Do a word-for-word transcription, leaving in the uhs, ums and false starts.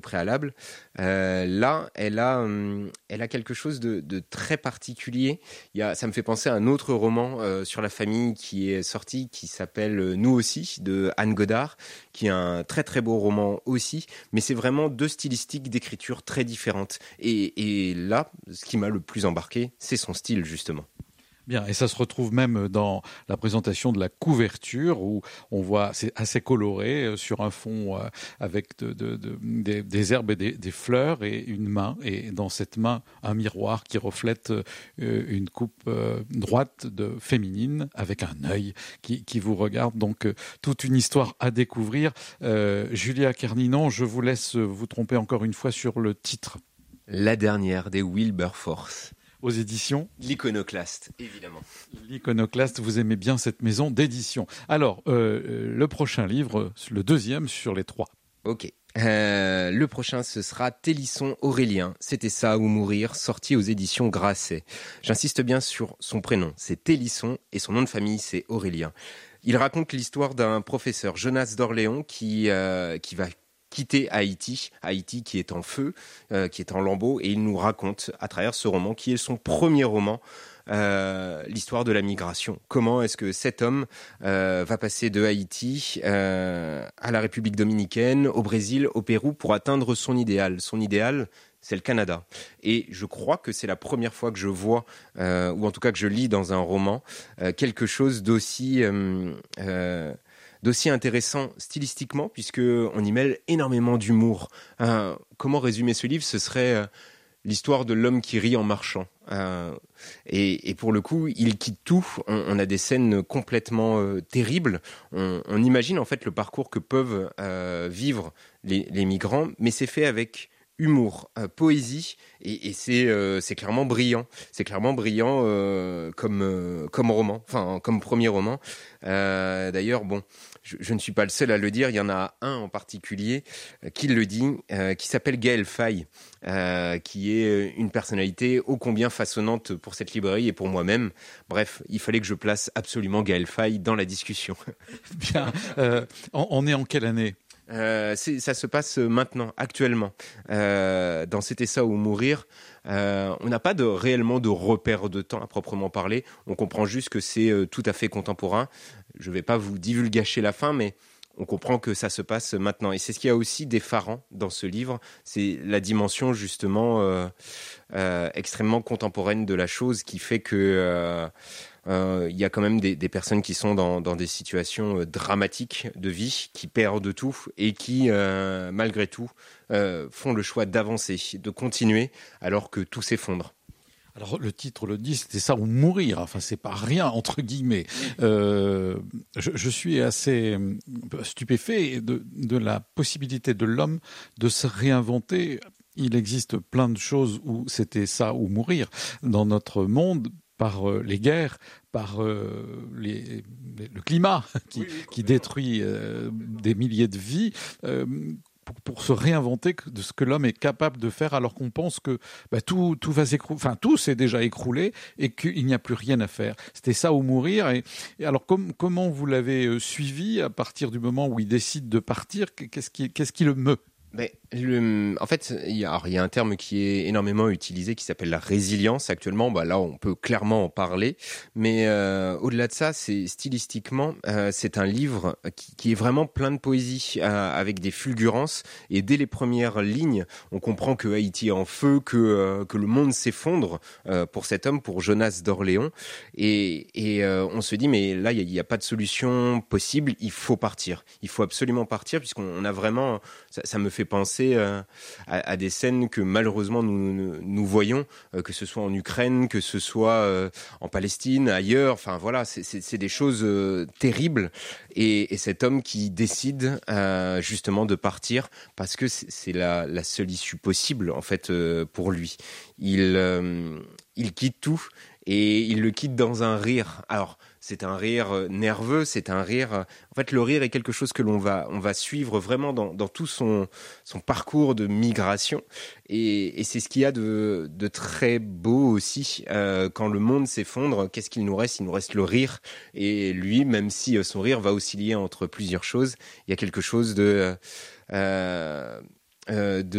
préalable. Euh, là, elle a, hum, elle a quelque chose de, de très particulier. Il y a, ça me fait penser à un autre roman euh, sur la famille qui est sorti, qui s'appelle euh, Nous aussi, de Anne Godard, qui est un très très beau roman aussi. Mais c'est vraiment deux stylistiques d'écriture très différentes. Et, et là, ce qui m'a le plus embarqué, c'est son style, justement. Bien, et ça se retrouve même dans la présentation de la couverture où on voit, c'est assez coloré euh, sur un fond euh, avec de, de, de, des, des herbes et des, des fleurs et une main. Et dans cette main, un miroir qui reflète euh, une coupe euh, droite de féminine avec un œil qui, qui vous regarde. Donc, euh, toute une histoire à découvrir. Euh, Julia Kerninon, je vous laisse vous tromper encore une fois sur le titre. La dernière des Wilberforce. Aux éditions L'Iconoclaste, évidemment. L'Iconoclaste, vous aimez bien cette maison d'édition. Alors, euh, le prochain livre, le deuxième sur les trois. Ok. Euh, le prochain, ce sera Télisson Aurélien. C'était ça ou mourir, sorti aux éditions Grasset. J'insiste bien sur son prénom, c'est Télisson, et son nom de famille, c'est Aurélien. Il raconte l'histoire d'un professeur, Jonas d'Orléans, qui, euh, qui va quitter Haïti, Haïti qui est en feu, euh, qui est en lambeaux, et il nous raconte à travers ce roman, qui est son premier roman, euh, l'histoire de la migration. Comment est-ce que cet homme euh, va passer de Haïti euh, à la République dominicaine, au Brésil, au Pérou, pour atteindre son idéal. Son idéal, c'est le Canada. Et je crois que c'est la première fois que je vois, euh, ou en tout cas que je lis dans un roman, euh, quelque chose d'aussi... Euh, euh, d'aussi intéressant stylistiquement, puisqu'on y mêle énormément d'humour. Euh, comment résumer ce livre ? Ce serait euh, l'histoire de l'homme qui rit en marchant. Euh, et, et pour le coup, il quitte tout. On, on a des scènes complètement euh, terribles. On, on imagine en fait le parcours que peuvent euh, vivre les, les migrants, mais c'est fait avec humour, euh, poésie, et, et c'est, euh, c'est clairement brillant. C'est clairement brillant euh, comme, euh, comme roman, enfin comme premier roman. Euh, d'ailleurs, bon, je, je ne suis pas le seul à le dire, il y en a un en particulier euh, qui le dit, euh, qui s'appelle Gaël Faye, euh, qui est une personnalité ô combien façonnante pour cette librairie et pour moi-même. Bref, il fallait que je place absolument Gaël Faye dans la discussion. Bien, euh, on, on est en quelle année ? Euh, c'est, ça se passe maintenant, actuellement. Euh, dans C'était ça ou mourir, euh, on n'a pas de, réellement de repère de temps à proprement parler. On comprend juste que c'est euh, tout à fait contemporain. Je ne vais pas vous divulgacher la fin, mais on comprend que ça se passe maintenant. Et c'est ce qu'il y a aussi d'effarant dans ce livre, c'est la dimension justement euh, euh, extrêmement contemporaine de la chose qui fait que... Euh, il euh, y a quand même des, des personnes qui sont dans, dans des situations euh, dramatiques de vie, qui perdent tout et qui, euh, malgré tout, euh, font le choix d'avancer, de continuer, alors que tout s'effondre. Alors le titre le dit, c'était ça ou mourir. Enfin, c'est pas rien entre guillemets. Euh, je, je suis assez stupéfait de, de la possibilité de l'homme de se réinventer. Il existe plein de choses où c'était ça ou mourir dans notre monde. Par euh, les guerres, par euh, les, les, le climat qui, oui, oui, qui détruit euh, des milliers de vies, euh, pour, pour se réinventer de ce que l'homme est capable de faire, alors qu'on pense que bah, tout, tout va s'écrouler, enfin tout s'est déjà écroulé et qu'il n'y a plus rien à faire. C'était ça ou mourir. Et, et alors com- comment vous l'avez suivi à partir du moment où il décide de partir ? Qu'est-ce qui, qu'est-ce qui le meut ? Mais le, en fait, il y, a, il y a un terme qui est énormément utilisé qui s'appelle la résilience actuellement. Bah là, on peut clairement en parler. Mais euh, au-delà de ça, c'est stylistiquement, euh, c'est un livre qui, qui est vraiment plein de poésie, euh, avec des fulgurances. Et dès les premières lignes, on comprend que Haïti est en feu, que euh, que le monde s'effondre euh, pour cet homme, pour Jonas d'Orléans. Et, et euh, on se dit, mais là, il n'y a, a pas de solution possible. Il faut partir. Il faut absolument partir puisqu'on a vraiment, ça, ça me fait fait penser euh, à, à des scènes que malheureusement nous, nous, nous voyons, euh, que ce soit en Ukraine, que ce soit euh, en Palestine, ailleurs. Enfin voilà, c'est, c'est, c'est des choses euh, terribles. Et, et cet homme qui décide euh, justement de partir parce que c'est, c'est la, la seule issue possible en fait euh, pour lui. Il, euh, il quitte tout et il le quitte dans un rire. Alors c'est un rire nerveux, c'est un rire... En fait, le rire est quelque chose que l'on va, on va suivre vraiment dans, dans tout son, son parcours de migration. Et, et c'est ce qu'il y a de, de très beau aussi. Euh, quand le monde s'effondre, qu'est-ce qu'il nous reste ? Il nous reste le rire. Et lui, même si son rire va osciller entre plusieurs choses, il y a quelque chose de... Euh, euh, de